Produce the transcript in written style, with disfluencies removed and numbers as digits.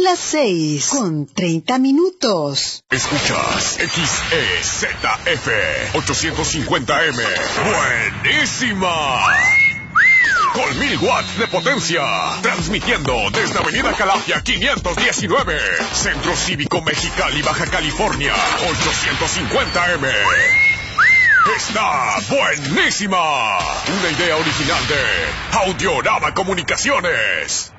las 6:30. Escuchas XEZF 850M. ¡Buenísima! Con 1000 watts de potencia. Transmitiendo desde Avenida Calafia 519. Centro Cívico Mexicali, Baja California. 850M. ¡Está buenísima! Una idea original de Audiorama Comunicaciones.